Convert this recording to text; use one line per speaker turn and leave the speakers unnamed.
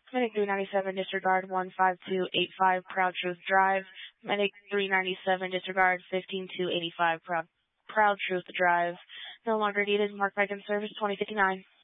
Medic 397, disregard 15285, Proud Truth Drive. Medic 397, disregard 15285, Proud Truth Drive. No longer needed, marked by in service 2059.